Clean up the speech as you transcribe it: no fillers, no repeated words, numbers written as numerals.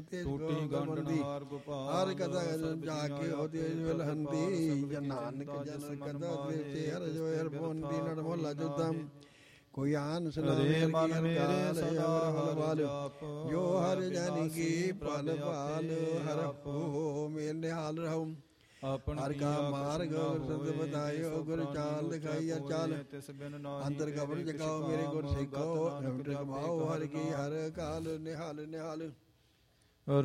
ਟੂਟੀ ਗੰਢ ਹਾਰ ਗੋਪਾਲ ਹਰ ਕਦਾ ਜਾ ਕੇ ਉਹਦੀ ਵਿਲਹੰਦੀ ਜਨ ਨਾਨਕ ਜਨ ਕਦਾ ਤੇ ਹਰ ਜੋ ਹਰ ਬੋਂਦੀ ਨੜ ਮੋਲਾ ਜੁਦਮ ਕੋਈ ਆਨ ਸੁਨਾਵੇ ਮਨ ਮੇਰੇ ਸਦਾ ਹਰ ਵਾਲ ਜੋ ਹਰ ਜਨ ਕੀ ਪਲ ਪਾਲ ਹਰ ਹੋ ਮੇਲ ਨਿਹਾਲ ਰਹੂੰ ਹਰ ਕਾ ਮਾਰਗ ਸੰਤ ਬਤਾਇਓ ਗੁਰ ਚਾਲ ਦਿਖਾਈਆ ਚਾਲ ਅੰਦਰ ਕਬਰ ਜਗਾਓ ਮੇਰੇ ਗੁਰ ਸਿੱਖੋ ਕਮਾਓ ਹਰ ਕੀ ਹਰ ਕਾਲ ਨਿਹਾਲ ਨਿਹਾਲ